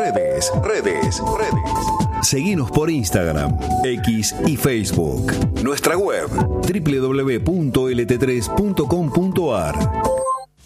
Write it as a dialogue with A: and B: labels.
A: redes. Seguinos por Instagram, X y Facebook. Nuestra web www.lt3.com.ar.